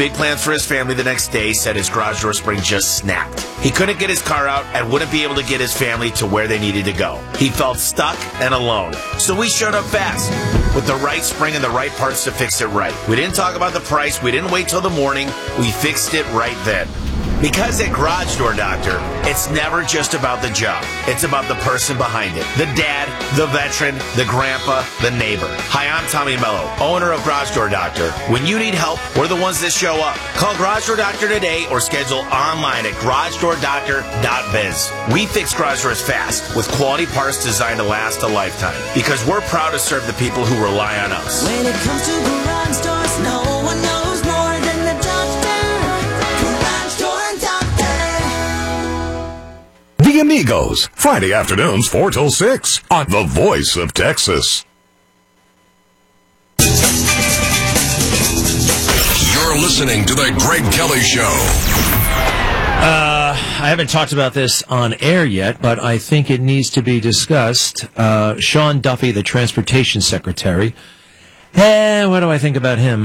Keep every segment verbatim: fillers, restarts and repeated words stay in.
big plans for his family the next day said his garage door spring just snapped. He couldn't get his car out and wouldn't be able to get his family to where they needed to go. He felt stuck and alone. So we showed up fast with the right spring and the right parts to fix it right. We didn't talk about the price. We didn't wait till the morning. We fixed it right then. Because at Garage Door Doctor, it's never just about the job. It's about the person behind it. The dad, the veteran, the grandpa, the neighbor. Hi, I'm Tommy Mello, owner of Garage Door Doctor. When you need help, we're the ones that show up. Call Garage Door Doctor today or schedule online at garage door doctor dot biz. We fix garage doors fast with quality parts designed to last a lifetime because we're proud to serve the people who rely on us. When it comes to garage doors, no one knows more than the doctor. Garage Door Doctor. The Amigos, Friday afternoons four till six on The Voice of Texas. You're listening to The Greg Kelly Show. Uh, I haven't talked about this on air yet, but I think it needs to be discussed. Uh, Sean Duffy, the Transportation Secretary. Eh, what do I think about him?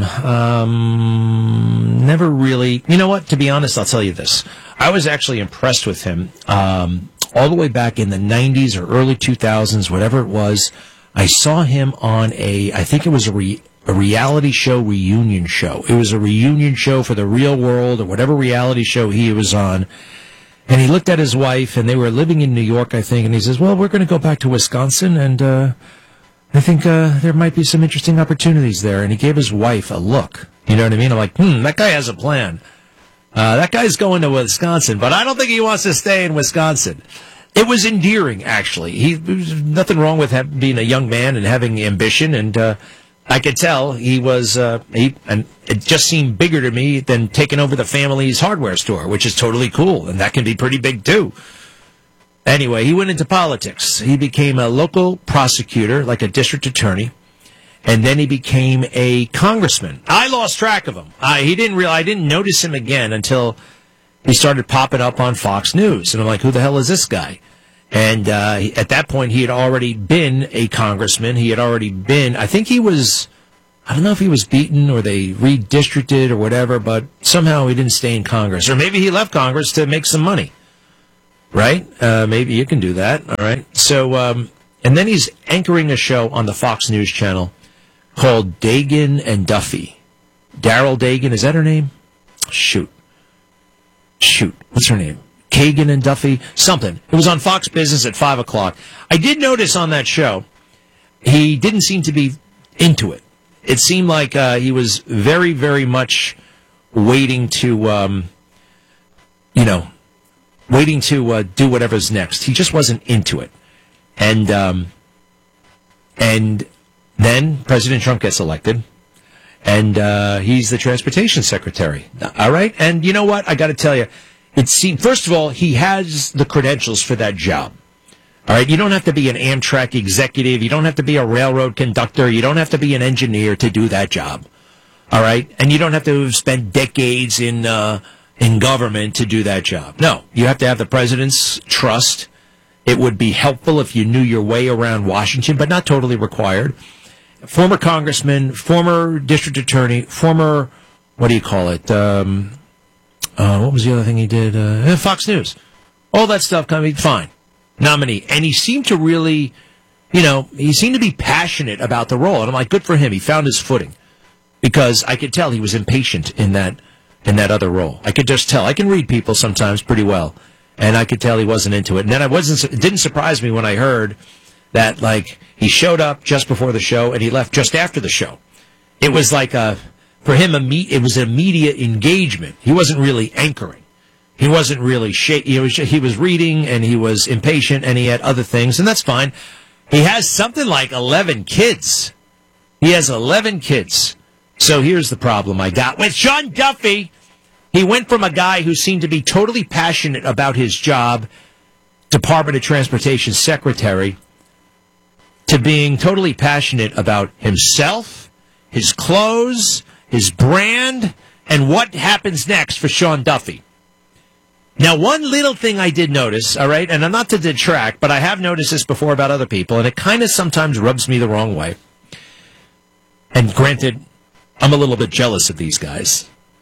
Um, never really. You know what? To be honest, I'll tell you this. I was actually impressed with him um, all the way back in the nineties or early two thousands, whatever it was. I saw him on a, I think it was a, re, a reality show reunion show. It was a reunion show for The Real World or whatever reality show he was on. And he looked at his wife, and they were living in New York, I think, and he says, well, we're going to go back to Wisconsin, and uh, I think uh, there might be some interesting opportunities there. And he gave his wife a look. You know what I mean? I'm like, hmm, that guy has a plan. Uh, that guy's going to Wisconsin, but I don't think he wants to stay in Wisconsin. It was endearing, actually. He, there was nothing wrong with have, being a young man and having ambition, and uh, I could tell he was, uh, he, and it just seemed bigger to me than taking over the family's hardware store, which is totally cool, and that can be pretty big, too. Anyway, he went into politics. He became a local prosecutor, like a district attorney, and then he became a congressman. I lost track of him. I, he didn't real, I didn't notice him again until he started popping up on Fox News, and I'm like, who the hell is this guy? And uh, at that point, he had already been a congressman. He had already been, I think he was, I don't know if he was beaten or they redistricted or whatever, but somehow he didn't stay in Congress. Or maybe he left Congress to make some money, right? Uh, maybe you can do that, all right? So, um, and then he's anchoring a show on the Fox News channel called Dagen and Duffy. Daryl Dagen, is that her name? Shoot. Shoot, what's her name? Kagan and Duffy, something. It was on Fox Business at five o'clock. I did notice on that show, he didn't seem to be into it. It seemed like uh, he was very, very much waiting to, um, you know, waiting to uh, do whatever's next. He just wasn't into it. And, um, and then President Trump gets elected. And uh, he's the transportation secretary. All right? And you know what? I got to tell you, it seems, first of all, he has the credentials for that job. All right? You don't have to be an Amtrak executive. You don't have to be a railroad conductor. You don't have to be an engineer to do that job. All right? And you don't have to spend decades in uh, in government to do that job. No. You have to have the president's trust. It would be helpful if you knew your way around Washington, but not totally required. Former congressman, former district attorney, former, what do you call it? Um, uh, what was the other thing he did? Uh, Fox News. All that stuff, I mean, fine. Nominee. And he seemed to really, you know, he seemed to be passionate about the role. And I'm like, good for him. He found his footing. Because I could tell he was impatient in that, in that other role. I could just tell. I can read people sometimes pretty well. And I could tell he wasn't into it. And then I wasn't, it didn't surprise me when I heard that, like, he showed up just before the show and he left just after the show. It was like a, for him, a me, it was an immediate engagement. He wasn't really anchoring. He wasn't really, sh- he was, he was reading and he was impatient and he had other things, and that's fine. He has something like eleven kids. He has eleven kids. So here's the problem I got with Sean Duffy. He went from a guy who seemed to be totally passionate about his job, Department of Transportation Secretary, to being totally passionate about himself, his clothes, his brand, and what happens next for Sean Duffy. Now, one little thing I did notice, all right, and I'm not to detract, but I have noticed this before about other people, and it kind of sometimes rubs me the wrong way. And granted, I'm a little bit jealous of these guys.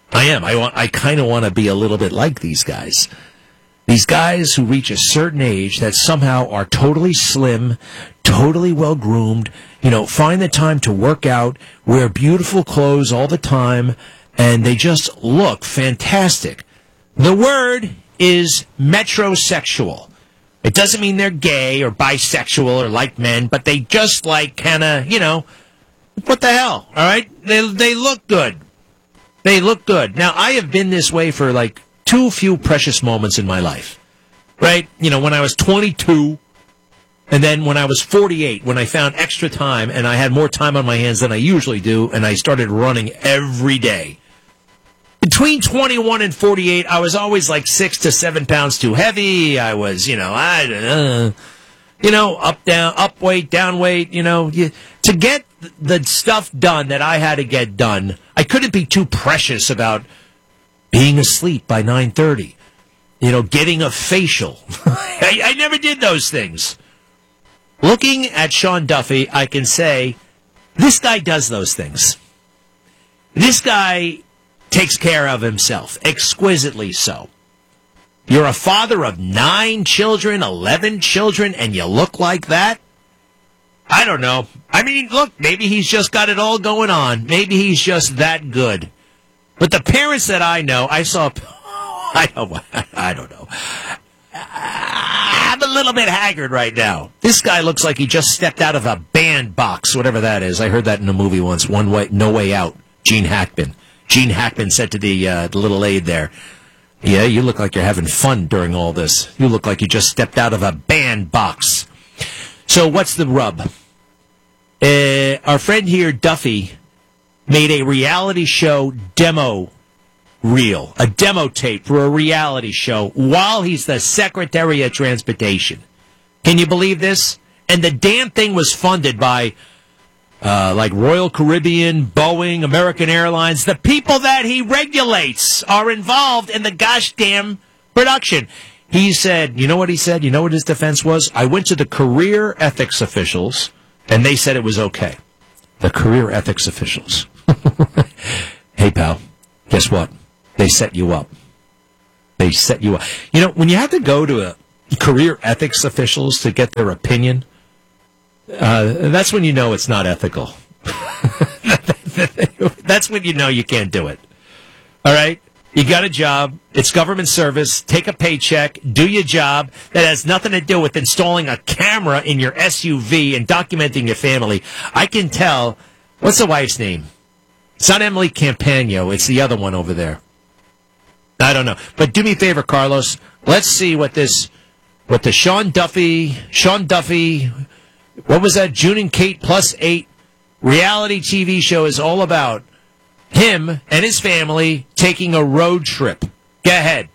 I am. I want. I kind of want to be a little bit like these guys. These guys who reach a certain age that somehow are totally slim, totally well groomed, you know, find the time to work out, wear beautiful clothes all the time, and they just look fantastic. The word is metrosexual. It doesn't mean they're gay or bisexual or like men, but they just like kind of, you know, what the hell, all right? They they look good. They look good. Now, I have been this way for like too few precious moments in my life, right? You know, when I was twenty-two, and then when I was forty-eight, when I found extra time and I had more time on my hands than I usually do, and I started running every day. Between twenty-one and forty-eight, I was always like six to seven pounds too heavy. I was, you know, I don't know, you know, up, down, up weight, down weight, you know. You, to get the stuff done that I had to get done, I couldn't be too precious about being asleep by nine thirty, you know, getting a facial. I, I never did those things. Looking at Sean Duffy, I can say, this guy does those things. This guy takes care of himself, exquisitely so. You're a father of nine children, eleven children, and you look like that? I don't know. I mean, look, maybe he's just got it all going on. Maybe he's just that good. But the parents that I know, I saw, I don't, I don't know. I'm a little bit haggard right now. This guy looks like he just stepped out of a band box, whatever that is. I heard that in a movie once, One Way, No Way Out, Gene Hackman. Gene Hackman said to the, uh, the little aide there, yeah, you look like you're having fun during all this. You look like you just stepped out of a band box. So what's the rub? Uh, our friend here, Duffy, made a reality show demo reel, a demo tape for a reality show while he's the Secretary of Transportation. Can you believe this? And the damn thing was funded by uh, like Royal Caribbean, Boeing, American Airlines. The people that he regulates are involved in the gosh damn production. He said, you know what he said? You know what his defense was? I went to the career ethics officials, and they said it was okay. The career ethics officials. Hey, pal, guess what? They set you up. They set you up. You know, when you have to go to a career ethics officials to get their opinion, uh, that's when you know it's not ethical. That's when you know you can't do it. All right? You got a job. It's government service. Take a paycheck. Do your job. That has nothing to do with installing a camera in your S U V and documenting your family. I can tell. What's the wife's name? It's not Emily Campagno. It's the other one over there. I don't know. But do me a favor, Carlos. Let's see what this, what the Sean Duffy, Sean Duffy, what was that? June and Kate plus eight reality T V show is all about. Him and his family taking a road trip. Go ahead.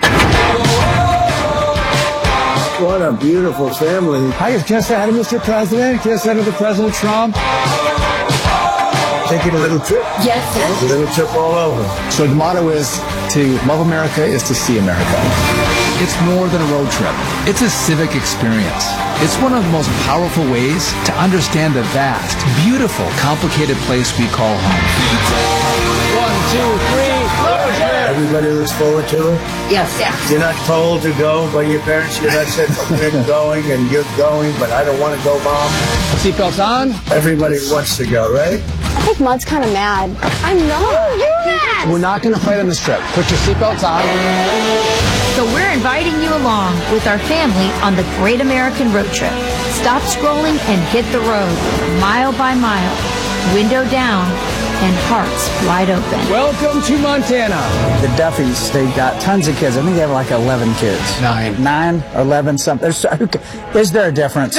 What a beautiful family. I just ahead of Mister President, just ahead of the President Trump. Taking a little trip. Yes, A little trip all over. So the motto is to love America is to see America. It's more than a road trip. It's a civic experience. It's one of the most powerful ways to understand the vast, beautiful, complicated place we call home. One, two, three. Everybody looks forward to it. yes, yes. You're not told to go by your parents. You're not said you're going and you're going, but I don't want to go, Mom. Seatbelts on. Everybody wants to go, right? I think Mud's kind of mad. I'm not. You're mad. We're not going to fight on this trip. Put your seatbelts on. So we're inviting you along with our family on the Great American Road Trip. Stop scrolling and hit the road, mile by mile, window down, and hearts wide open. Welcome to Montana. The Duffys, they got tons of kids. I think they have like eleven kids. Nine. Nine or eleven, something. There's, is there a difference?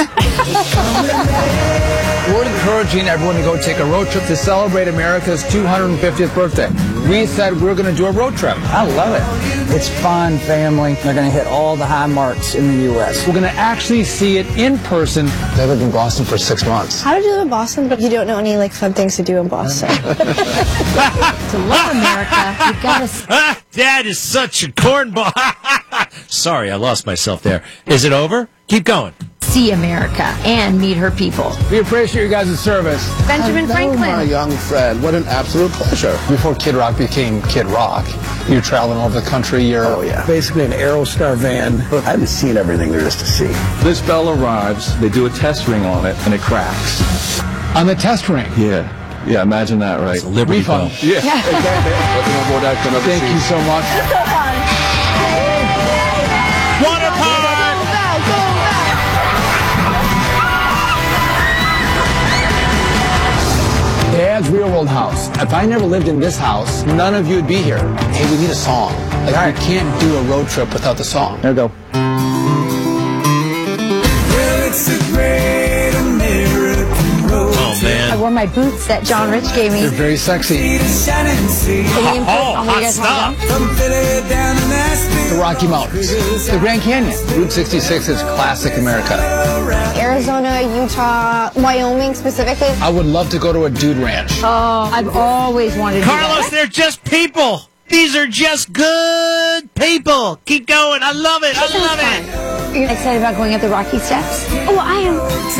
We're encouraging everyone to go take a road trip to celebrate America's two hundred fiftieth birthday. We said we're going to do a road trip. I love it. It's fun, family. They're going to hit all the high marks in the U S We're going to actually see it in person. They lived in Boston for six months. How did you live in Boston, but you don't know any like fun things to do in Boston? To love America, you've got to... Ah, Dad is such a cornball. Sorry, I lost myself there. Is it over? Keep going. see America and meet her people. We appreciate your guys' service. Benjamin Hello, Franklin. my young friend. What an absolute pleasure. Before Kid Rock became Kid Rock, you're traveling all over the country. You're Oh, yeah. Basically an Aerostar van. I haven't seen everything there is to see. This bell arrives, they do a test ring on it, and it cracks. on the test ring. Yeah. Yeah, imagine that, right? It's a Liberty Refund. Bell. Yeah. Looking aboard that kind of Thank you so much. Water park! Dad's Real World House. If I never lived in this house, none of you would be here. Hey, we need a song. Like, I can't do a road trip without the song. There we go. Well, it's a great American road. Oh, man. I wore my boots that John Rich gave me. They're very sexy. The shining sea. Can we input Oh, on what you hot guys want stuff. to From Philly down to Nashville. The Rocky Mountains. The Grand Canyon. Route sixty-six is classic America. Arizona, Utah, Wyoming specifically. I would love to go to a dude ranch. Oh, I've always wanted to do Carlos, that. they're just people. These are just good people. Keep going. I love it. I love it. You're excited about going up the Rocky Steps? Oh, I am.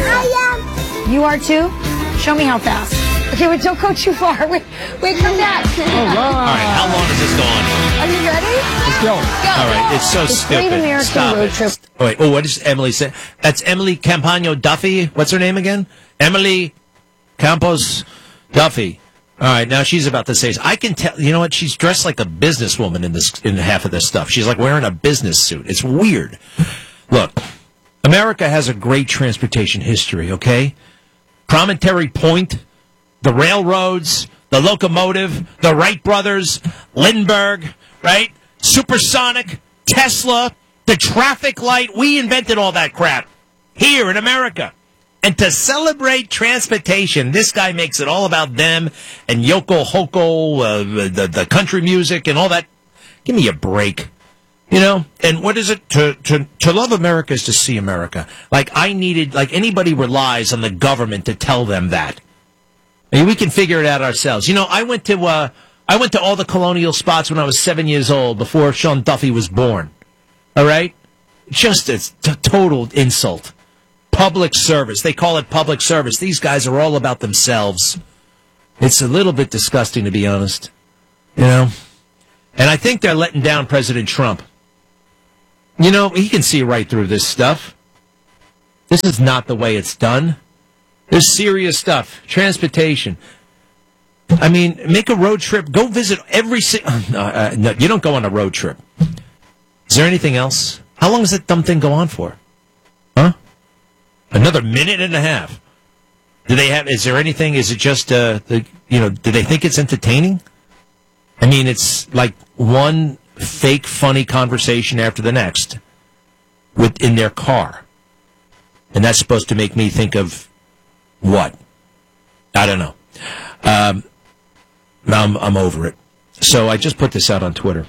I am. You are too? Show me how fast. Okay, wait, don't go too far. Wait, wait, come back. All right, how long does this go on? Are you ready? Let's go. Go. All right, it's so The stupid. Great American Stop Road it. Trip. Oh, wait. Oh, what does Emily say? That's Emily Campano Duffy. What's her name again? Emily Campos Duffy. All right, now she's about to say, I can tell, you know what? She's dressed like a businesswoman in this, in half of this stuff. She's like wearing a business suit. It's weird. Look, America has a great transportation history, okay? Promontory Point, the railroads, the locomotive, the Wright brothers, Lindbergh, right? Supersonic, Tesla, the traffic light. We invented all that crap here in America. And to celebrate transportation, this guy makes it all about them and Yoko Hoko, uh, the, the country music and all that. Give me a break. You know, and what is it? To, to, to love America is to see America. Like I needed, like anybody relies on the government to tell them that. I mean, we can figure it out ourselves. You know, I went to, uh, I went to all the colonial spots when I was seven years old before Sean Duffy was born. All right? Just a t- total insult. Public service. They call it public service. These guys are all about themselves. It's a little bit disgusting, to be honest. You know? And I think they're letting down President Trump. You know, he can see right through this stuff. This is not the way it's done. There's serious stuff. Transportation. I mean, make a road trip. Go visit every single... No, uh, no, you don't go on a road trip. Is there anything else? How long does that dumb thing go on for? Huh? Another minute and a half. Do they have... Is there anything... Is it just... Uh, the, you know, do they think it's entertaining? I mean, it's like one fake, funny conversation after the next with in their car. And that's supposed to make me think of what? I don't know. Um, I'm, I'm over it. So I just put this out on Twitter.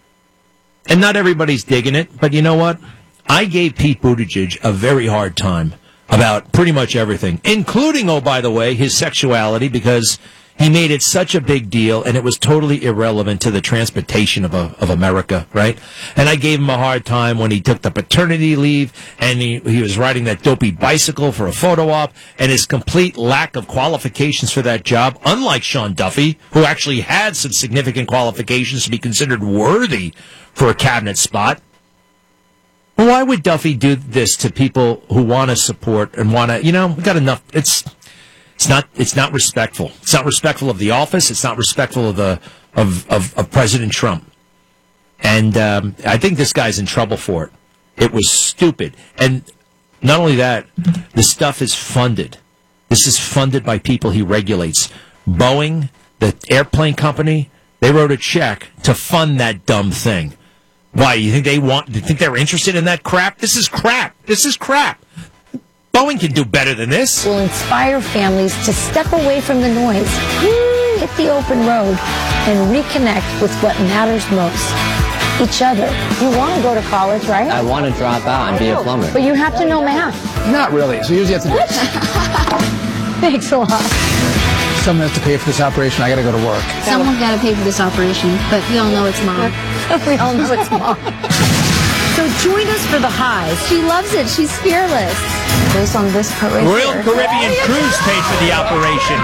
And not everybody's digging it, but you know what? I gave Pete Buttigieg a very hard time about pretty much everything, including, oh, by the way, his sexuality, because he made it such a big deal, and it was totally irrelevant to the transportation of a, of America, right? And I gave him a hard time when he took the paternity leave, and he, he was riding that dopey bicycle for a photo op, and his complete lack of qualifications for that job, unlike Sean Duffy, who actually had some significant qualifications to be considered worthy for a cabinet spot. Well, why would Duffy do this to people who want to support and want to, you know, we got enough, it's... It's not. It's not respectful. It's not respectful of the office. It's not respectful of the of of, of President Trump. And um, I think this guy's in trouble for it. It was stupid. And not only that, the stuff is funded. This is funded by people he regulates. Boeing, the airplane company, they wrote a check to fund that dumb thing. Why? You think they want? You think they're interested in that crap? This is crap. This is crap. Boeing can do better than this. Will inspire families to step away from the noise, hit the open road, and reconnect with what matters most, each other. You want to go to college, right? I want to drop out and be a plumber. But you have to know math. Not really. So here's what you have to do. Thanks a lot. Someone has to pay for this operation. I got to go to work. Someone's got to pay for this operation, but we all know it's mom. We all know it's mom. So join us for the highs. She loves it. She's fearless. Goes on this part right Royal here. Caribbean Cruise paid for the operation.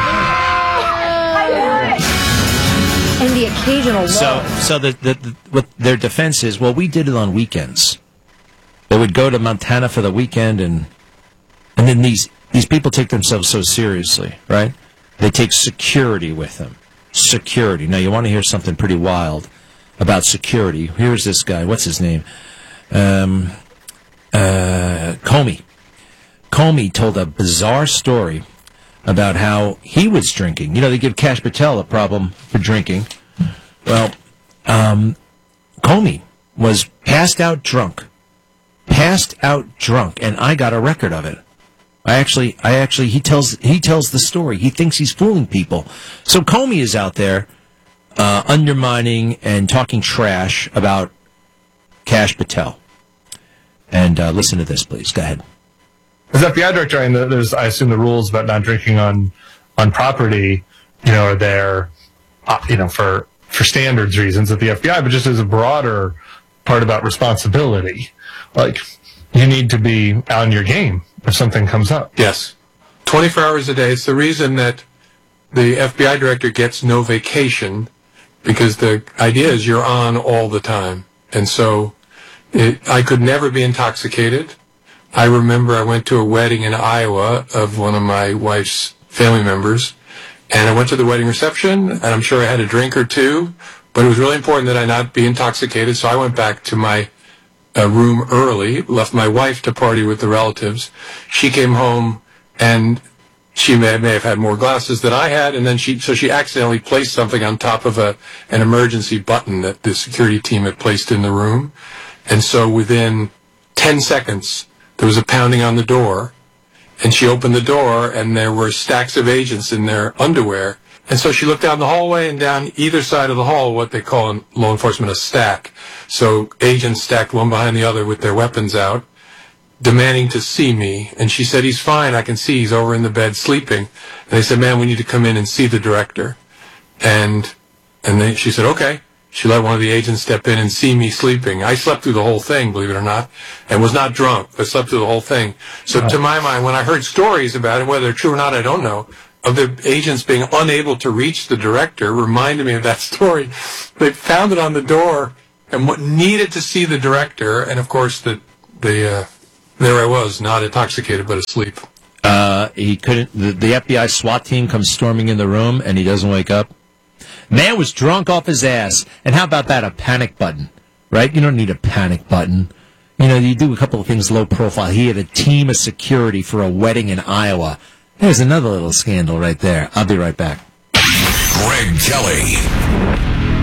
And the occasional So, low. so the, the, the what their defense is, well, we did it on weekends. They would go to Montana for the weekend, and and then these these people take themselves so seriously, right? They take security with them. Security. Now, you want to hear something pretty wild about security. Here's this guy. What's his name? Um, uh, Comey. Comey told a bizarre story about how he was drinking. You know, they give Kash Patel a problem for drinking. Well, um, Comey was passed out drunk. Passed out drunk, and I got a record of it. I actually, I actually, he tells, he tells the story. He thinks he's fooling people. So Comey is out there, uh, undermining and talking trash about Kash Patel. And, uh, listen to this, please. Go ahead. As F B I director, I know there's, I assume the rules about not drinking on, on property, you know, are there, uh, you know, for, for standards reasons at the F B I, but just as a broader part about responsibility. Like, you need to be on your game if something comes up. Yes. twenty-four hours a day. It's the reason that the F B I director gets no vacation, because the idea is you're on all the time. And so it, I could never be intoxicated. I remember I went to a wedding in Iowa of one of my wife's family members, and I went to the wedding reception, and I'm sure I had a drink or two, but it was really important that I not be intoxicated, so I went back to my uh, room early, left my wife to party with the relatives. She came home, and she may, may have had more glasses than I had, and then she, so she accidentally placed something on top of a an emergency button that the security team had placed in the room, and so within ten seconds, there was a pounding on the door, and she opened the door, and there were stacks of agents in their underwear. And so she looked down the hallway, and down either side of the hall, what they call in law enforcement a stack. So agents stacked one behind the other with their weapons out, demanding to see me. And she said, he's fine, I can see, he's over in the bed sleeping. And they said, ma'am, we need to come in and see the director. And and then she said, okay. She let one of the agents step in and see me sleeping. I slept through the whole thing, believe it or not, and was not drunk, but slept through the whole thing. So wow. To my mind, when I heard stories about it, whether they're true or not, I don't know, of the agents being unable to reach the director, reminded me of that story. They found it on the door and what needed to see the director, and of course, the, the, uh, there I was, not intoxicated, but asleep. Uh, he couldn't, the, the F B I SWAT team comes storming in the room, and he doesn't wake up. Man was drunk off his ass. And how about that? A panic button, right? You don't need a panic button. You know, you do a couple of things low profile. He had a team of security for a wedding in Iowa. There's another little scandal right there. I'll be right back. Greg Kelly.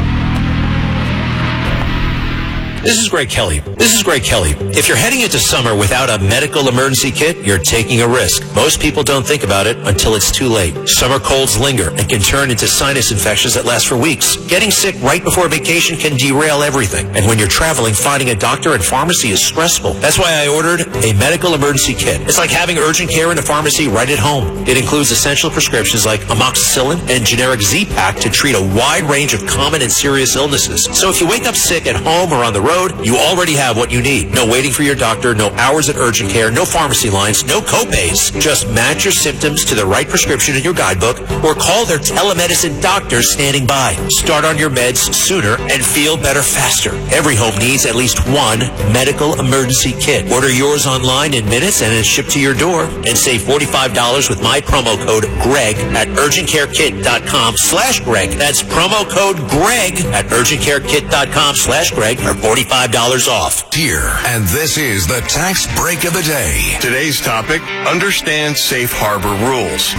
This is Greg Kelly. This is Greg Kelly. If you're heading into summer without a medical emergency kit, you're taking a risk. Most people don't think about it until it's too late. Summer colds linger and can turn into sinus infections that last for weeks. Getting sick right before vacation can derail everything. And when you're traveling, finding a doctor and pharmacy is stressful. That's why I ordered a medical emergency kit. It's like having urgent care in a pharmacy right at home. It includes essential prescriptions like amoxicillin and generic Z-Pak to treat a wide range of common and serious illnesses. So if you wake up sick at home or on the road, you already have what you need. No waiting for your doctor, no hours at urgent care, no pharmacy lines, no co-pays. Just match your symptoms to the right prescription in your guidebook or call their telemedicine doctors standing by. Start on your meds sooner and feel better faster. Every home needs at least one medical emergency kit. Order yours online in minutes and it's shipped to your door. And save forty-five dollars with my promo code GREG at urgentcarekit.com slash Greg. That's promo code GREG at urgentcarekit.com slash Greg for forty-five dollars off. Here, and this is the tax break of the day. Today's topic, understand safe harbor rules.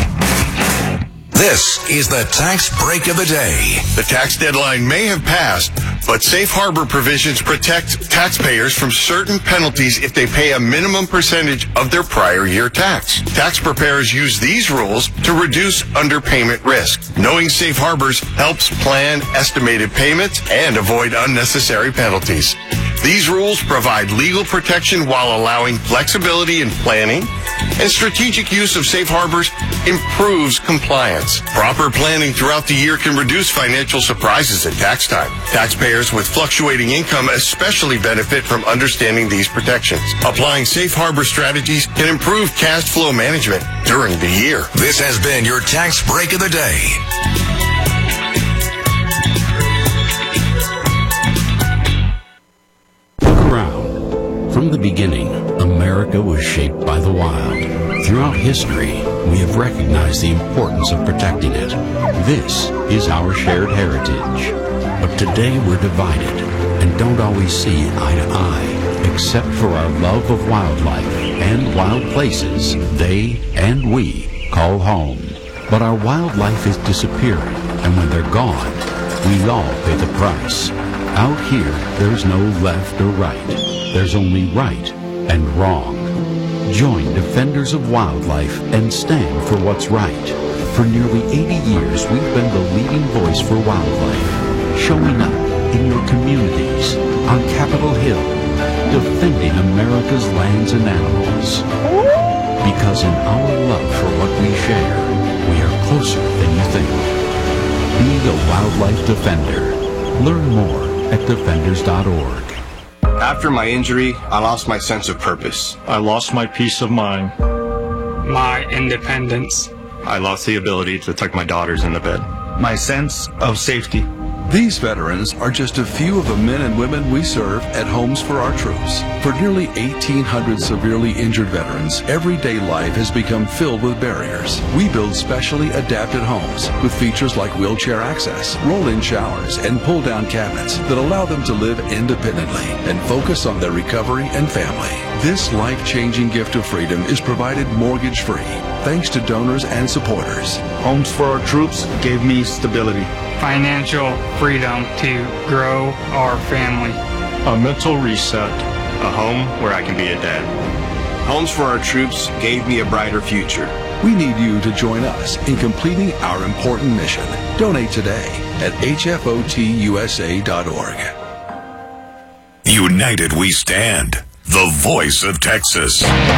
This is the tax break of the day. The tax deadline may have passed, but safe harbor provisions protect taxpayers from certain penalties if they pay a minimum percentage of their prior year tax. Tax preparers use these rules to reduce underpayment risk. Knowing safe harbors helps plan estimated payments and avoid unnecessary penalties. These rules provide legal protection while allowing flexibility in planning, And strategic use of safe harbors improves compliance. Proper planning throughout the year can reduce financial surprises at tax time. Taxpayers with fluctuating income especially benefit from understanding these protections. Applying safe harbor strategies can improve cash flow management during the year. This has been your tax break of the day. Look around. From the beginning, America was shaped by the wild. Throughout history, we have recognized the importance of protecting it. This is our shared heritage. But today we're divided and don't always see eye to eye, except for our love of wildlife and wild places they and we call home. But our wildlife is disappearing, and when they're gone, we all pay the price. Out here, there's no left or right. There's only right and wrong. Join Defenders of Wildlife and stand for what's right. For nearly eighty years, we've been the leading voice for wildlife, showing up in your communities, on Capitol Hill, defending America's lands and animals. Because in our love for what we share, we are closer than you think. Be a wildlife defender. Learn more at defenders dot org. After my injury, I lost my sense of purpose. I lost my peace of mind. My independence. I lost the ability to tuck my daughters in the bed. My sense of safety. These veterans are just a few of the men and women we serve at Homes for Our Troops. For nearly eighteen hundred severely injured veterans, everyday life has become filled with barriers. We build specially adapted homes with features like wheelchair access, roll-in showers, and pull-down cabinets that allow them to live independently and focus on their recovery and family. This life-changing gift of freedom is provided mortgage-free, thanks to donors and supporters. Homes for Our Troops gave me stability. Financial freedom to grow our family. A mental reset. A home where I can be a dad. Homes for Our Troops gave me a brighter future. We need you to join us in completing our important mission. Donate today at H F O T U S A dot org. United we stand. The voice of Texas.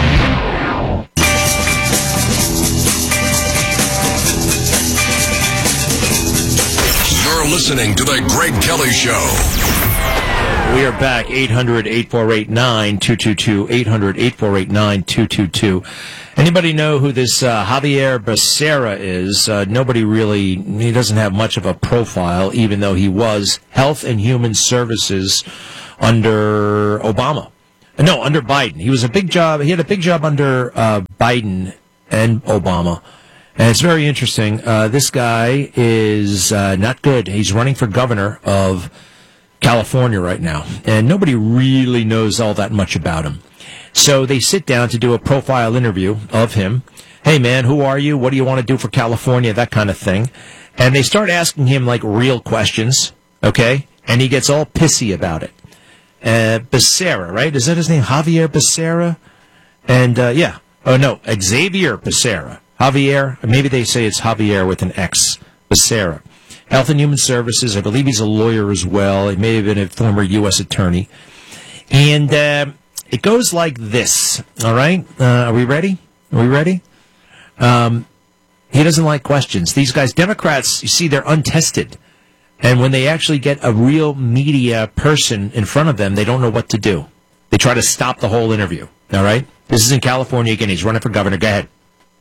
You're listening to The Greg Kelly Show. We are back. eight hundred, eight four eight, nine two two two. eight hundred, eight four eight, nine two two two. Anybody know who this uh, Javier Becerra is? Uh, nobody really, he doesn't have much of a profile, even though he was Health and Human Services under Obama. No, under Biden. He was a big job. He had a big job under uh, Biden and Obama. And it's very interesting. Uh, this guy is uh, not good. He's running for governor of California right now. And nobody really knows all that much about him. So they sit down to do a profile interview of him. Hey, man, who are you? What do you want to do for California? That kind of thing. And they start asking him, like, real questions. Okay? And he gets all pissy about it. Uh, Becerra, right? Is that his name? Javier Becerra? And, uh, yeah. Oh, no. Xavier Becerra. Javier. Maybe they say it's Javier with an X. Becerra. Health and Human Services. I believe he's a lawyer as well. He may have been a former U S attorney. And uh, it goes like this. All right? Uh, are we ready? Are we ready? Um, he doesn't like questions. These guys, Democrats, you see, they're untested. And when they actually get a real media person in front of them, they don't know what to do. They try to stop the whole interview. All right? This is in California again. He's running for governor. Go ahead.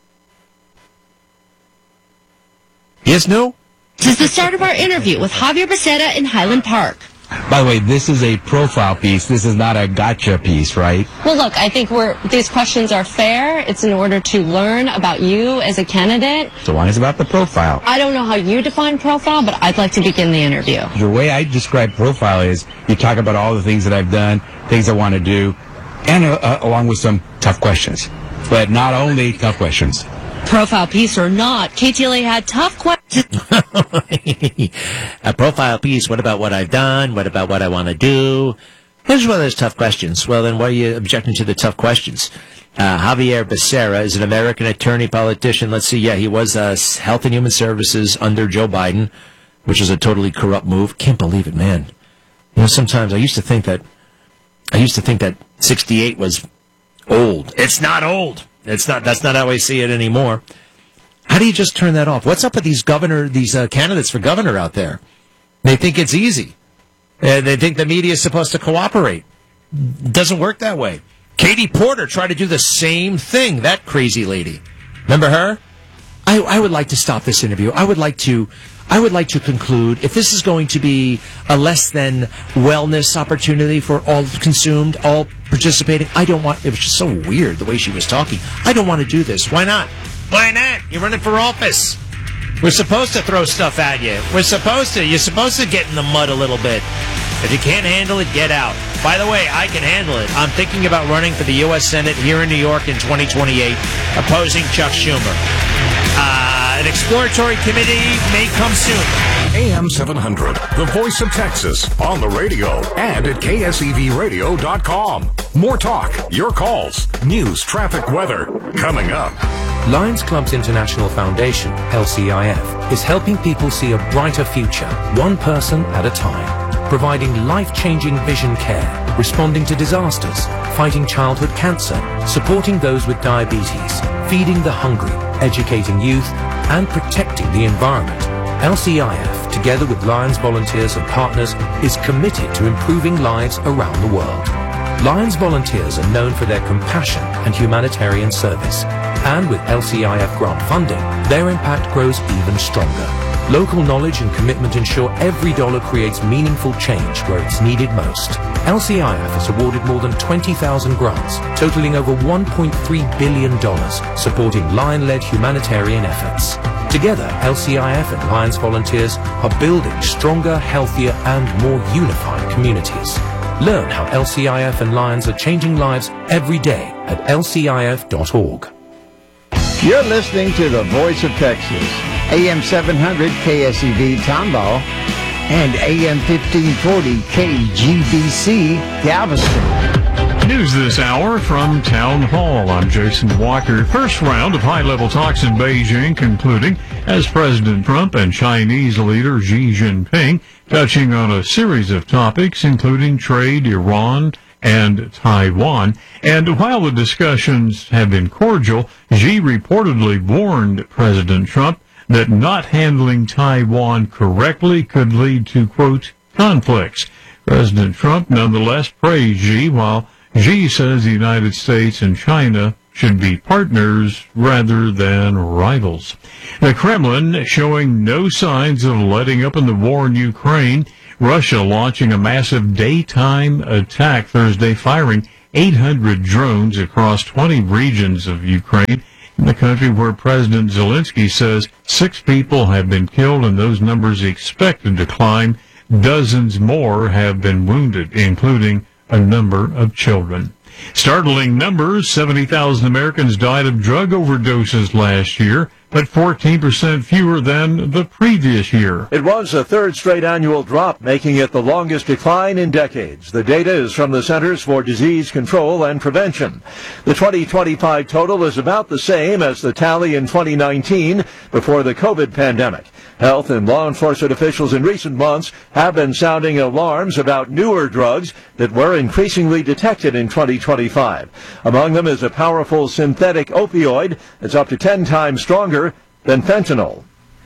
Yes, no? This is the start of our interview with Javier Becerra in Highland Park. By the way, this is a profile piece. This is not a gotcha piece, right? Well, look, I think we're, these questions are fair. It's in order to learn about you as a candidate. So long as about the profile. I don't know how you define profile, but I'd like to begin the interview. The way I describe profile is you talk about all the things that I've done, things I want to do, and uh, uh, along with some tough questions. But not only tough questions. Profile piece or not, K T L A had tough questions. A profile piece, what about what I've done? What about what I want to do? Here's one of those tough questions. Well, then why are you objecting to the tough questions? Uh, Javier Becerra is an American attorney, politician. Let's see, yeah, he was uh, Health and Human Services under Joe Biden, which is a totally corrupt move. Can't believe it, man. You know, sometimes I used to think that, I used to think that sixty-eight was old. It's not old. It's not. That's not how I see it anymore. How do you just turn that off? What's up with these governor, these uh, candidates for governor out there? They think it's easy. Uh, they think the media is supposed to cooperate. It doesn't work that way. Katie Porter tried to do the same thing. That crazy lady. Remember her? I, I would like to stop this interview. I would like to. I would like to conclude, if this is going to be a less than wellness opportunity for all consumed, all participating, I don't want, it was just so weird the way she was talking. I don't want to do this. Why not? Why not? You're running for office. We're supposed to throw stuff at you. We're supposed to. You're supposed to get in the mud a little bit. If you can't handle it, get out. By the way, I can handle it. I'm thinking about running for the U S Senate here in New York in twenty twenty-eight, opposing Chuck Schumer. Uh, an exploratory committee may come soon. A M seven hundred, the voice of Texas, on the radio and at K S E V radio dot com. More talk, your calls, news, traffic, weather, coming up. Lions Clubs International Foundation, L C I F, is helping people see a brighter future, one person at a time, providing life-changing vision care, responding to disasters, fighting childhood cancer, supporting those with diabetes, feeding the hungry, educating youth, and protecting the environment. L C I F, together with Lions volunteers and partners, is committed to improving lives around the world. Lions volunteers are known for their compassion and humanitarian service, and with L C I F grant funding, their impact grows even stronger. Local knowledge and commitment ensure every dollar creates meaningful change where it's needed most. L C I F has awarded more than twenty thousand grants, totaling over one point three billion dollars, supporting Lion-led humanitarian efforts. Together, L C I F and Lions volunteers are building stronger, healthier, and more unified communities. Learn how L C I F and Lions are changing lives every day at L C I F dot org. You're listening to the Voice of Texas, A M seven hundred K S E V Tomball and A M fifteen forty K G B C Galveston. News this hour from Town Hall. I'm Jason Walker. First round of high-level talks in Beijing concluding as President Trump and Chinese leader Xi Jinping touching on a series of topics, including trade, Iran, and Taiwan. And while the discussions have been cordial, Xi reportedly warned President Trump that not handling Taiwan correctly could lead to, quote, conflicts. President Trump nonetheless praised Xi, while Xi says the United States and China should be partners rather than rivals. The Kremlin showing no signs of letting up in the war in Ukraine. Russia launching a massive daytime attack Thursday, firing eight hundred drones across twenty regions of Ukraine, in the country where President Zelensky says six people have been killed and those numbers expected to climb. Dozens more have been wounded, including a number of children. Startling numbers, seventy thousand Americans died of drug overdoses last year, but fourteen percent fewer than the previous year. It was a third straight annual drop, making it the longest decline in decades. The data is from the Centers for Disease Control and Prevention. The twenty twenty-five total is about the same as the tally in twenty nineteen before the COVID pandemic. Health and law enforcement officials in recent months have been sounding alarms about newer drugs that were increasingly detected in twenty twenty-five. Among them is a powerful synthetic opioid that's up to ten times stronger than fentanyl.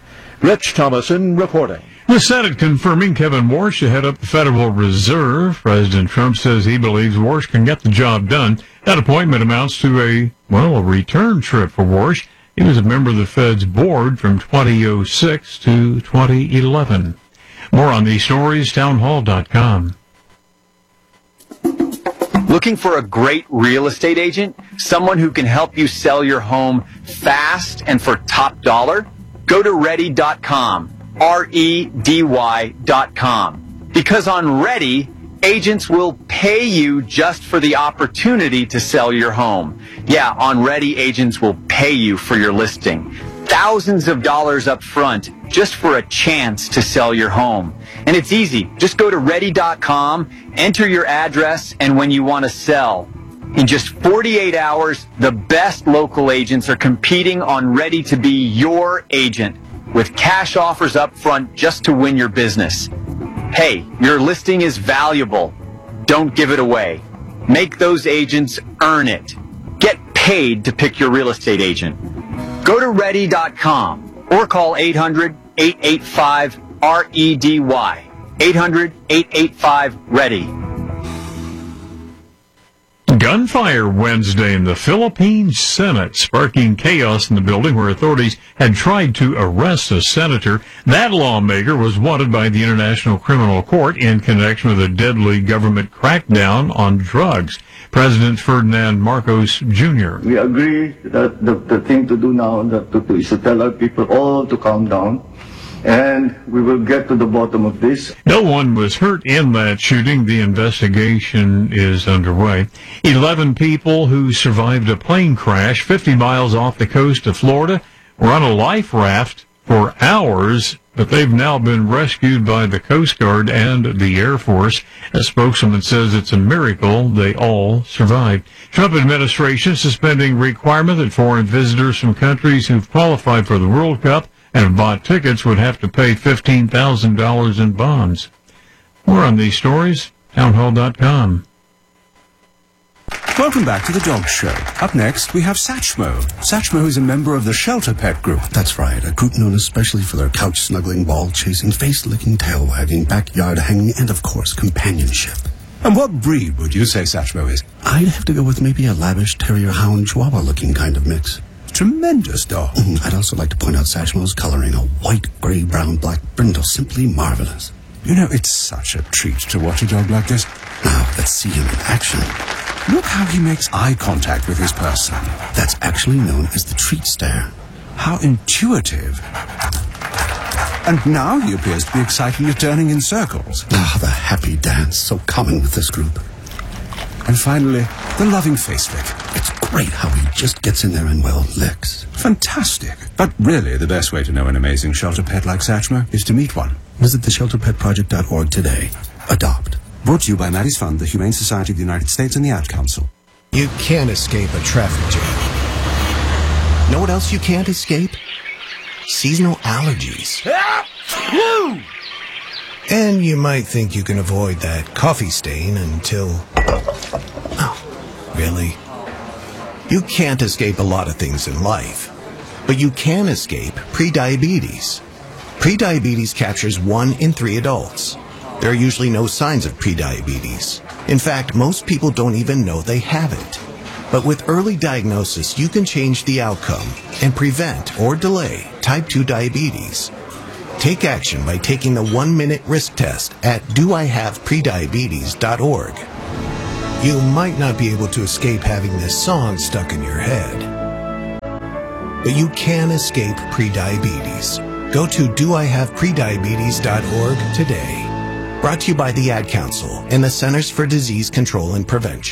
Rich Thomason reporting. The Senate confirming Kevin Warsh to head up the Federal Reserve. President Trump says he believes Warsh can get the job done. That appointment amounts to a, well, a return trip for Warsh. He was a member of the Fed's board from two thousand six to twenty eleven. More on these stories, town hall dot com. Looking for a great real estate agent? Someone who can help you sell your home fast and for top dollar? Go to ready dot com, R E D Y dot com. Because on Ready, agents will pay you just for the opportunity to sell your home. Yeah, on Ready, agents will pay you for your listing. Thousands of dollars up front just for a chance to sell your home. And it's easy. Just go to ready dot com, enter your address, and when you want to sell. In just forty-eight hours, the best local agents are competing on Ready to be your agent with cash offers up front just to win your business. Hey, your listing is valuable. Don't give it away. Make those agents earn it. Get paid paid to pick your real estate agent. Go to ready dot com or call eight hundred, eight eight five, R E D Y. eight hundred, eight eight five, READY. Gunfire Wednesday in the Philippine Senate, sparking chaos in the building where authorities had tried to arrest a senator. That lawmaker was wanted by the International Criminal Court in connection with a deadly government crackdown on drugs. President Ferdinand Marcos Junior We agree that the, the thing to do now that to, to, is to tell our people all to calm down, and we will get to the bottom of this. No one was hurt in that shooting. The investigation is underway. Eleven people who survived a plane crash fifty miles off the coast of Florida were on a life raft for hours, but they've now been rescued by the Coast Guard and the Air Force. A spokeswoman says it's a miracle they all survived. Trump administration suspending requirement that foreign visitors from countries who've qualified for the World Cup and have bought tickets would have to pay fifteen thousand dollars in bonds. More on these stories, townhall dot com. Welcome back to the Dog Show. Up next, we have Satchmo. Satchmo is a member of the Shelter Pet Group. That's right, a group known especially for their couch-snuggling, ball-chasing, face-licking, tail-wagging, backyard-hanging, and, of course, companionship. And what breed would you say Satchmo is? I'd have to go with maybe a lavish terrier-hound chihuahua-looking kind of mix. Tremendous dog. Mm, I'd also like to point out Satchmo's coloring, a white, gray, brown, black brindle, simply marvelous. You know, it's such a treat to watch a dog like this. Now, let's see him in action. Look how he makes eye contact with his person. That's actually known as the treat stare. How intuitive. And now he appears to be excitedly turning in circles. Ah, the happy dance, so common with this group. And finally, the loving face lick. It's great how he just gets in there and, well, licks. Fantastic. But really, the best way to know an amazing shelter pet like Satchmo is to meet one. Visit the shelter pet project dot org today. Adopt. Brought to you by Maddie's Fund, the Humane Society of the United States, and the Ad Council. You can't escape a traffic jam. Know what else you can't escape? Seasonal allergies. And you might think you can avoid that coffee stain until... Oh, really? You can't escape a lot of things in life, but you can escape prediabetes. Prediabetes captures one in three adults. There are usually no signs of prediabetes. In fact, most people don't even know they have it. But with early diagnosis, you can change the outcome and prevent or delay type two diabetes. Take action by taking the one-minute risk test at do I have prediabetes dot org. You might not be able to escape having this song stuck in your head, but you can escape prediabetes. Go to do I have prediabetes dot org today. Brought to you by the Ad Council and the Centers for Disease Control and Prevention.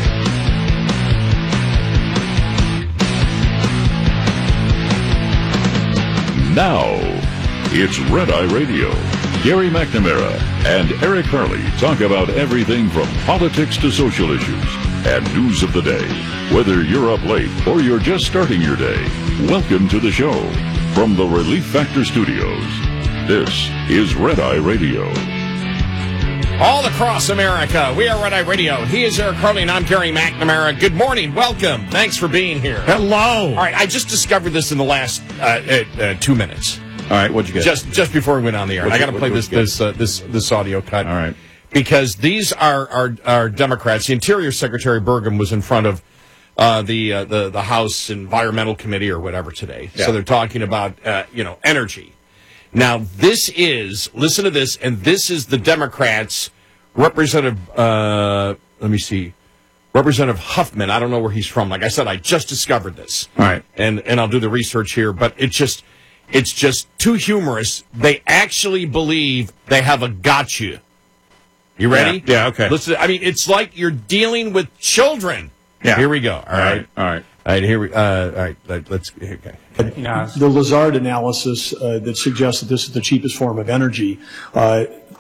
Now, it's Red Eye Radio. Gary McNamara and Eric Harley talk about everything from politics to social issues and news of the day. Whether you're up late or you're just starting your day, welcome to the show. From the Relief Factor Studios, this is Red Eye Radio. All across America, we are Red Eye Radio. He is Eric Harley, and I'm Gary McNamara. Good morning. Welcome. Thanks for being here. Hello. All right, I just discovered this in the last uh, uh, uh, two minutes. All right, what'd you get? Just just before we went on the air. I got to play this this uh, this this audio cut. All right. Because these are are, are Democrats. The Interior Secretary Burgum was in front of uh, the uh, the the House Environmental Committee or whatever today. Yeah. So they're talking about uh, you know energy. Now this is listen to this, and this is the Democrats. Representative, uh, let me see, Representative Huffman. I don't know where he's from. Like I said, I just discovered this. All right, and and I'll do the research here, but it's just it's just too humorous. They actually believe they have a gotcha. You ready? Yeah, yeah, okay. Listen, I mean, it's like you're dealing with children. Yeah. Here we go. All, all right. right. All right. All right. Here we. Uh, all right. Let, let's. Okay. The Lazard analysis uh, that suggests that this is the cheapest form of energy. Uh,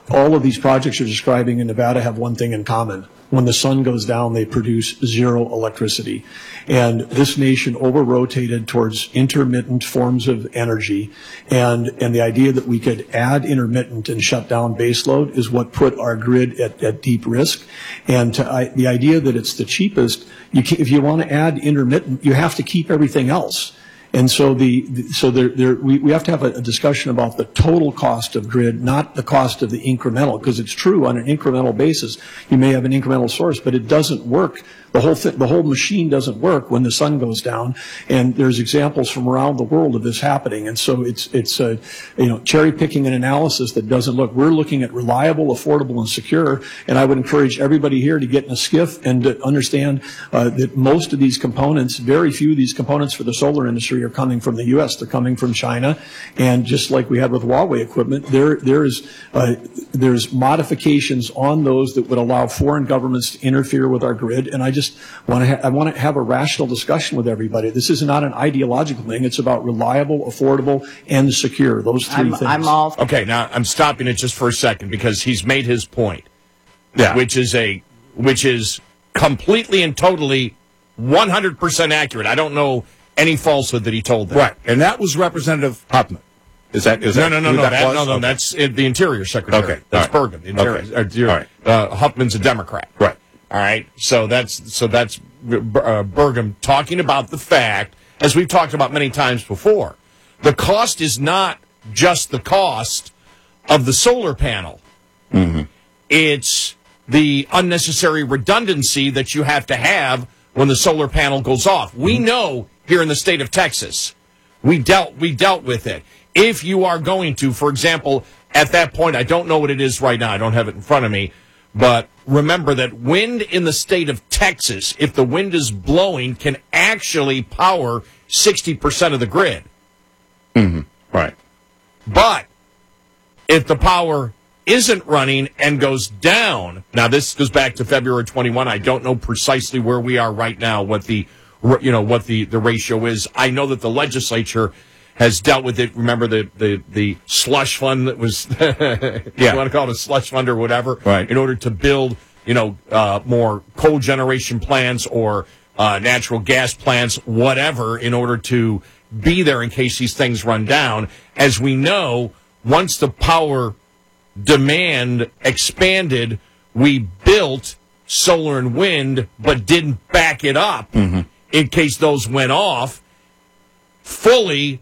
all of these projects you're describing in Nevada have one thing in common. When the sun goes down, they produce zero electricity. And this nation over-rotated towards intermittent forms of energy. And, and the idea that we could add intermittent and shut down baseload is what put our grid at, at deep risk. And to, I, the idea that it's the cheapest, you can, if you want to add intermittent, you have to keep everything else. And so the, the so there, there we, we have to have a, a discussion about the total cost of grid, not the cost of the incremental, because it's true on an incremental basis. You may have an incremental source, but it doesn't work. The whole th- the whole machine doesn't work when the sun goes down. And there's examples from around the world of this happening. And so it's it's uh, you know cherry picking an analysis that doesn't look. We're looking at reliable, affordable, and secure. And I would encourage everybody here to get in a skiff and to understand uh, that most of these components, very few of these components for the solar industry are coming from the U S. They're coming from China. And just like we had with Huawei equipment, there there is uh, there's modifications on those that would allow foreign governments to interfere with our grid. And I just want to ha- I want to have a rational discussion with everybody. This is not an ideological thing. It's about reliable, affordable, and secure. Those three I'm, things. I'm all okay. Now I'm stopping it just for a second because he's made his point, yeah. which is a which is completely and totally one hundred percent accurate. I don't know any falsehood that he told them. Right, and that was Representative Huffman. Is that is no, that no, no, who no, that that, was? no, no, Okay. that's uh, the Interior Secretary. Okay, that's all right. Burgum. The Interior, Okay. uh, All right. uh, Huffman's a Democrat. Right. All right. So that's so that's uh, Burgum talking about the fact, as we've talked about many times before, the cost is not just the cost of the solar panel. Mm-hmm. It's the unnecessary redundancy that you have to have when the solar panel goes off. We know here in the state of Texas, we dealt we dealt with it. If you are going to, for example, at that point, I don't know what it is right now. I don't have it in front of me. But remember that wind in the state of Texas, if the wind is blowing, can actually power sixty percent of the grid. Mm-hmm. Right. But if the power isn't running and goes down, now this goes back to February twenty-first. I don't know precisely where we are right now, what the you know what the, the ratio is. I know that the legislature has dealt with it. Remember the, the, the slush fund that was, yeah. you want to call it a slush fund or whatever, right. in order to build, you know, uh, more coal generation plants or uh, natural gas plants, whatever, in order to be there in case these things run down. As we know, once the power demand expanded, we built solar and wind, but didn't back it up mm-hmm. in case those went off fully.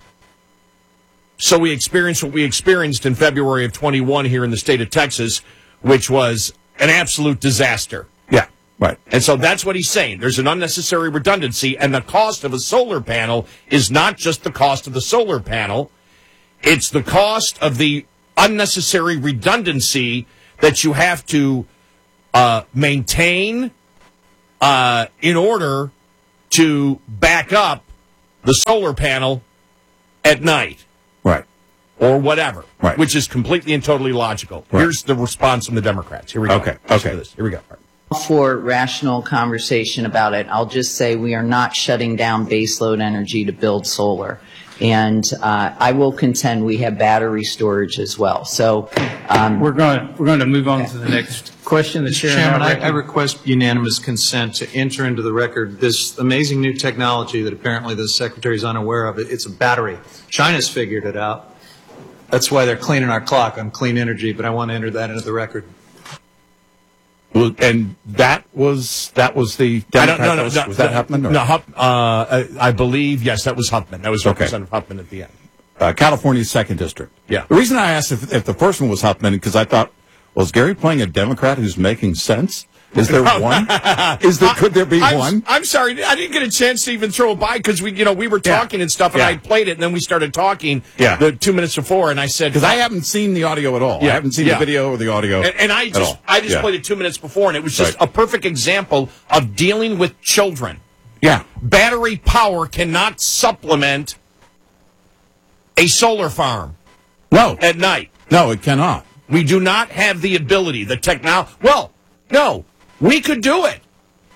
So we experienced what we experienced in February of twenty-one here in the state of Texas, which was an absolute disaster. Yeah, right. And so that's what he's saying. There's an unnecessary redundancy, and the cost of a solar panel is not just the cost of the solar panel. It's the cost of the unnecessary redundancy that you have to uh, maintain uh, in order to back up the solar panel at night. Right. Or whatever. Right. Which is completely and totally logical. Right. Here's the response from the Democrats. Here we go. Okay. Listen Okay. to this. Here we go. For rational conversation about it, I'll just say we are not shutting down baseload energy to build solar. And uh, I will contend we have battery storage as well. So um, we're going we're going to move on to the next question. The Mister chair Chairman, I, I, I request unanimous consent to enter into the record this amazing new technology that apparently the Secretary is unaware of. It, it's a battery. China's figured it out. That's why they're cleaning our clock on clean energy, but I want to enter that into the record. Well, and that was that was the I don't, Democrat. no, no, was, no, was that no, Huffman? Or? No, Huff, uh, I believe, yes, that was Huffman. That was Okay. Representative Huffman at the end. Uh, California's second district. Yeah. The reason I asked if, if the first one was Huffman because I thought, well, is Gary playing a Democrat who's making sense? Is there one? Is there? Could there be I'm, one? I'm sorry, I didn't get a chance to even throw it by because we, you know, we were talking Yeah. and stuff, and Yeah. I played it, and then we started talking. Yeah. The two minutes before, and I said Because I haven't seen the audio at all. Yeah. I haven't seen Yeah. the video or the audio. And, and I at just all. I just Yeah. played it two minutes before, and it was just Right. a perfect example of dealing with children. Yeah. Battery power cannot supplement a solar farm. No. At night. No, it cannot. We do not have the ability, the technology. Well, no, we could do it.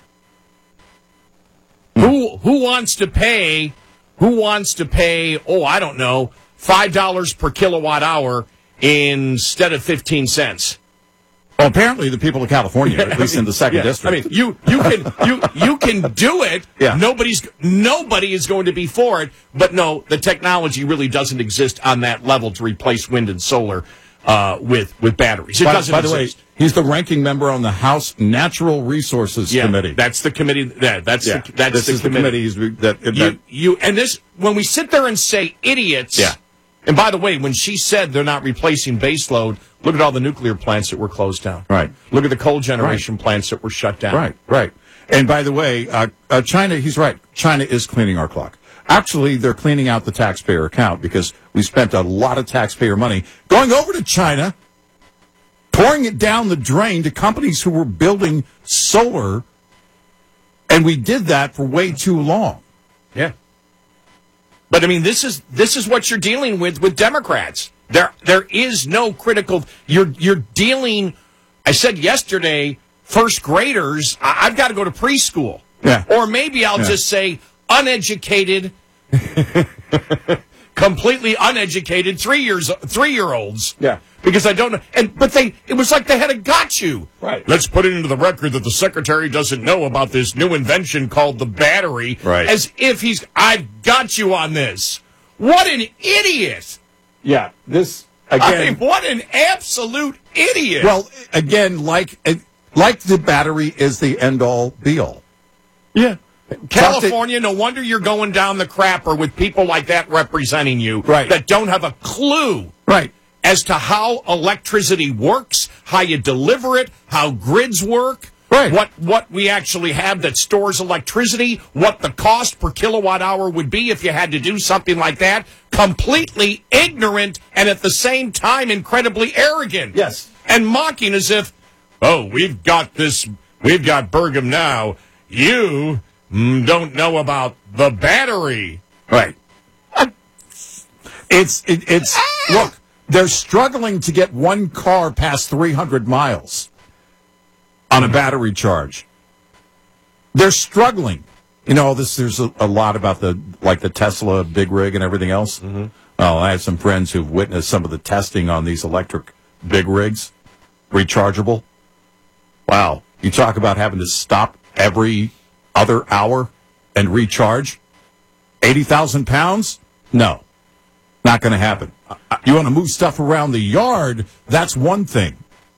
Who who wants to pay? Who wants to pay? Oh, I don't know, five dollars per kilowatt hour instead of fifteen cents. Well, apparently the people of California, at least in the second yeah, district. I mean, you you can you you can do it. Yeah. Nobody's nobody is going to be for it. But no, the technology really doesn't exist on that level to replace wind and solar uh, with with batteries. It by, doesn't by the exist. way, he's the ranking member on the House Natural Resources Yeah, Committee. That's the committee. That, that's Yeah, the, that's this the is the committee. committee he's- that- that- you, you and this when we sit there and say idiots. Yeah. And by the way, when she said they're not replacing baseload, look at all the nuclear plants that were closed down. Right. Look at the coal generation plants that were shut down. Right, right. And by the way, uh, uh, China, he's right. China is cleaning our clock. Actually, they're cleaning out the taxpayer account because we spent a lot of taxpayer money going over to China, pouring it down the drain to companies who were building solar, and we did that for way too long. Yeah. But I mean, this is this is what you're dealing with with Democrats. There there is no critical. You're you're dealing. I said yesterday, first graders. I, I've got to go to preschool. Yeah. Or maybe I'll Yeah. just say uneducated, completely uneducated three years three year olds. Yeah. Because I don't know. And but they it was like they had a got you. Right. Let's put it into the record that the secretary doesn't know about this new invention called the battery. Right. As if he's I've got you on this. What an idiot. Yeah, this, I again... mean, what an absolute idiot. Well, again, like like the battery is the end-all, be-all. Yeah. California, no wonder you're going down the crapper with people like that representing you. Right. That don't have a clue. Right. As to how electricity works, how you deliver it, how grids work, right. what what we actually have that stores electricity, what the cost per kilowatt hour would be if you had to do something like that. Completely ignorant and at the same time incredibly arrogant. Yes. And mocking as if, oh, we've got this, we've got Burgum now. You mm, don't know about the battery. Right. It's, it, it's, look. They're struggling to get one car past three hundred miles on a battery charge. They're struggling. You know, this there's a, a lot about the like the Tesla big rig and everything else. Mm-hmm. Oh, I have some friends who've witnessed some of the testing on these electric big rigs, rechargeable. Wow, you talk about having to stop every other hour and recharge. Eighty thousand pounds? No, not going to happen. You want to move stuff around the yard, that's one thing.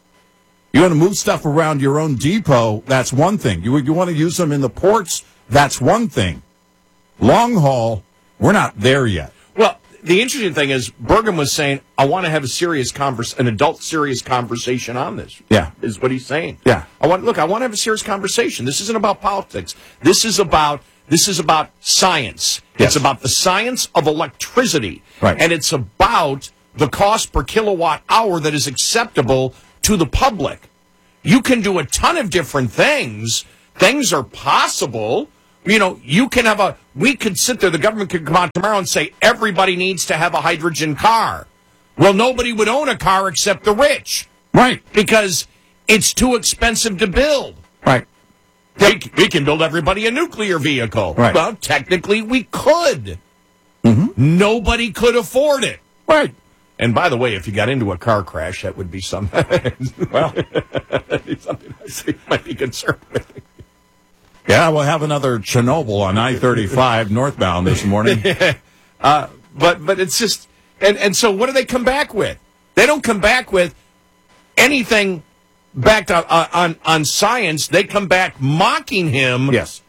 You want to move stuff around your own depot, that's one thing. You, you want to use them in the ports, that's one thing. Long haul, we're not there yet. Well, the interesting thing is, Burgum was saying, I want to have a serious converse, an adult serious conversation on this. Yeah. Is what he's saying. Yeah. I want, look, I want to have a serious conversation. This isn't about politics. This is about, this is about science. Yes. It's about the science of electricity. Right. And it's about the cost per kilowatt hour that is acceptable to the public. You can do a ton of different things. Things are possible. You know, you can have a, we could sit there, the government could come out tomorrow and say, everybody needs to have a hydrogen car. Well, nobody would own a car except the rich. Right. Because it's too expensive to build. Right. We, we can build everybody a nuclear vehicle. Right. Well, technically we could. Mm-hmm. Nobody could afford it. Right. And by the way, if you got into a car crash, that would be something. Well, that'd be something I might be concerned with. Yeah, we'll have another Chernobyl on I thirty-five northbound this morning. uh, but but it's just, and, and so what do they come back with? They don't come back with anything backed on, on, on science. They come back mocking him. Yes.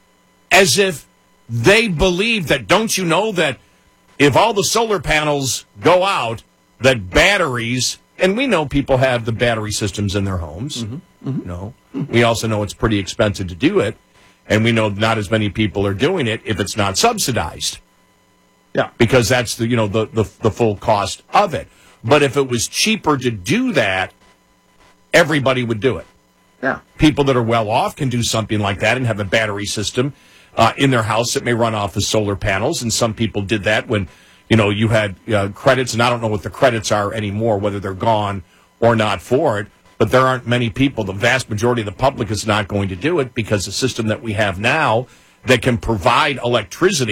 As if they believe that, don't you know that if all the solar panels go out, that batteries, and we know people have the battery systems in their homes. Mm-hmm. Mm-hmm. No. We also know it's pretty expensive to do it. And we know not as many people are doing it if it's not subsidized. Yeah. Because that's the, you know, the, the, the full cost of it. But if it was cheaper to do that, everybody would do it. Yeah. People that are well off can do something like that and have a battery system uh, in their house that may run off of solar panels. And some people did that when, you know, you had uh, credits, and I don't know what the credits are anymore, whether they're gone or not for it. But there aren't many people. The vast majority of the public is not going to do it because the system that we have now that can provide electricity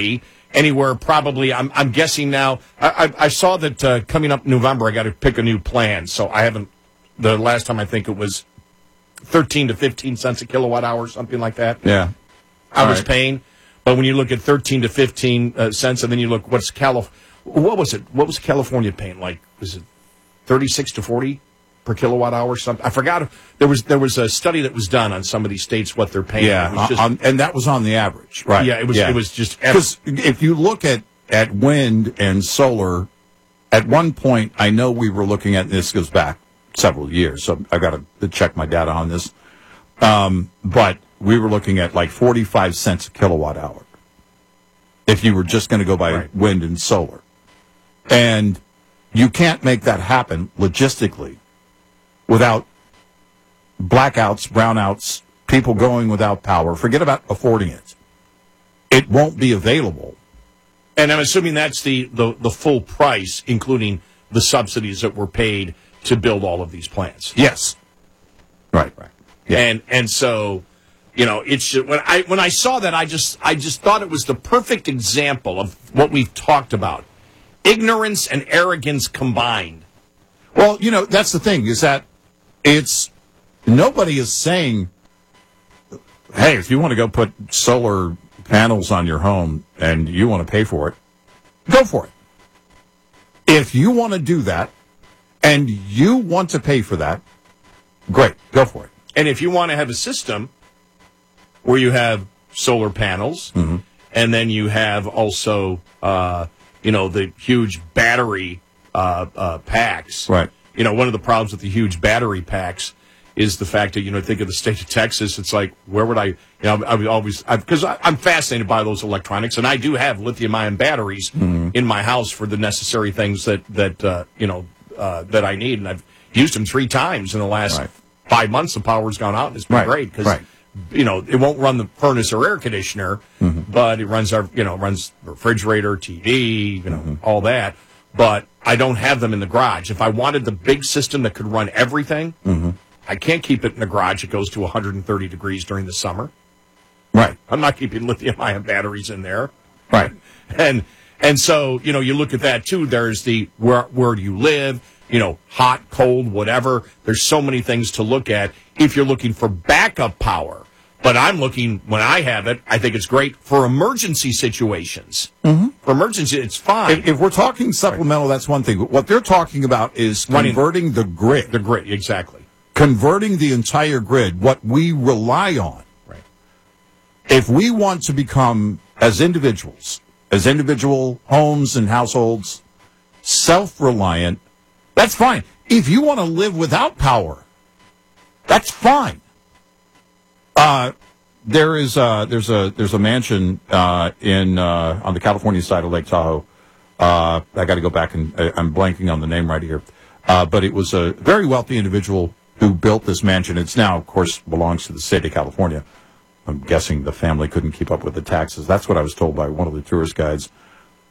anywhere probably, I'm, I'm guessing now, I, I, I saw that uh, coming up November, I got to pick a new plan. So I haven't, the last time I think it was thirteen to fifteen cents a kilowatt hour, something like that. Yeah. I All was right. paying. But when you look at thirteen to fifteen uh, cents, and then you look, what's Calif, what was it? What was California paying? Like, was it thirty-six to forty per kilowatt hour? Something I forgot. There was there was a study that was done on some of these states what they're paying. Yeah, It was just- on, and that was on the average, right? Yeah, it was- it was just- because if you look at at wind and solar, at one point I know we were looking at, and this goes back several years, so I got to check my data on this. Um, but we were looking at like forty-five cents a kilowatt hour if you were just going to go by Right. wind and solar, and you can't make that happen logistically without blackouts, brownouts, people going without power. Forget about affording it. It won't be available. And I'm assuming that's the, the, the full price, including the subsidies that were paid to build all of these plants. Yes. Right. Right. Yeah. And and so, you know, it's just, when I when I saw that, I just I just thought it was the perfect example of what we've talked about: ignorance and arrogance combined. Well, you know, that's the thing, is that it's nobody is saying, hey, if you want to go put solar panels on your home and you want to pay for it, go for it. If you want to do that and you want to pay for that, great, go for it. And if you want to have a system where you have solar panels, Mm-hmm. and then you have also, uh, you know, the huge battery uh, uh, packs. Right. You know, one of the problems with the huge battery packs is the fact that, you know, think of the state of Texas. It's like, where would I, you know, I would always, because I'm fascinated by those electronics, and I do have lithium-ion batteries Mm-hmm. in my house for the necessary things that, that uh, you know, uh, that I need. And I've used them three times in the last Right. five months. The power's gone out, and it's been Right. great because, Right. you know, it won't run the furnace or air conditioner, Mm-hmm. but it runs our, you know, runs the refrigerator, T V, you know, all that. But I don't have them in the garage. If I wanted the big system that could run everything, Mm-hmm. I can't keep it in the garage. It goes to one hundred thirty degrees during the summer. Right. I'm not keeping lithium-ion batteries in there. Right. And and so, you know, you look at that too. There's the where where do you live? You know, hot, cold, whatever. There's so many things to look at if you're looking for backup power. But I'm looking, when I have it, I think it's great for emergency situations. Mm-hmm. For emergency, it's fine. If, if we're talking supplemental, that's one thing. What they're talking about is Running- converting the grid. The grid, exactly. Converting the entire grid, what we rely on. Right. If we want to become, as individuals, as individual homes and households, self-reliant, that's fine. If you want to live without power, that's fine. Uh, there is uh, there's a there's a mansion uh, in uh, on the California side of Lake Tahoe. Uh, I got to go back and I, I'm blanking on the name right here, uh, but it was a very wealthy individual who built this mansion. It's now, of course, belongs to the state of California. I'm guessing the family couldn't keep up with the taxes. That's what I was told by one of the tourist guides.